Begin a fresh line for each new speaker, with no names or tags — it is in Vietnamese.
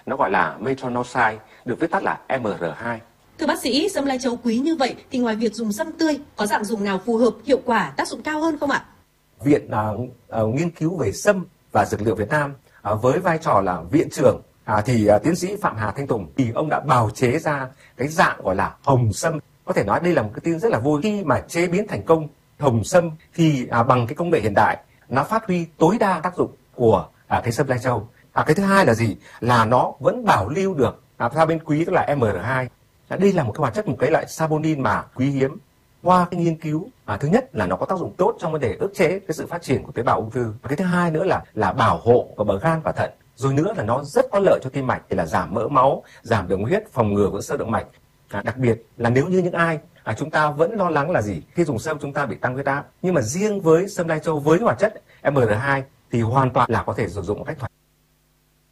nó gọi là metronidazole, được viết tắt là MR2.
Thưa bác sĩ, sâm lai châu quý như vậy thì ngoài việc dùng sâm tươi, có dạng dùng nào phù hợp, hiệu quả, tác dụng cao hơn không ạ?
Viện nghiên cứu về sâm và dược liệu Việt Nam với vai trò là viện trưởng thì tiến sĩ Phạm Hà Thanh Tùng thì ông đã bào chế ra cái dạng gọi là hồng sâm. Có thể nói đây là một cái tin rất là vui, khi mà chế biến thành công hồng sâm thì bằng cái công nghệ hiện đại nó phát huy tối đa tác dụng của cái sâm lai châu. Cái thứ hai là gì? Là nó vẫn bảo lưu được ra bên quý, tức là MR2. Đây là một cái hoạt chất, một cái loại saponin mà quý hiếm. Qua cái nghiên cứu, thứ nhất là nó có tác dụng tốt trong vấn đề ức chế cái sự phát triển của tế bào ung thư. Cái thứ hai nữa là bảo hộ của bờ gan và thận. Rồi nữa là nó rất có lợi cho tim mạch, thì là giảm mỡ máu, giảm đường huyết, phòng ngừa vỡ xơ động mạch. Đặc biệt là nếu như những ai chúng ta vẫn lo lắng là gì? Khi dùng sâm chúng ta bị tăng huyết áp. Nhưng mà riêng với sâm lai châu với hoạt chất MR2 thì hoàn toàn là có thể sử dụng một cách thoải mái.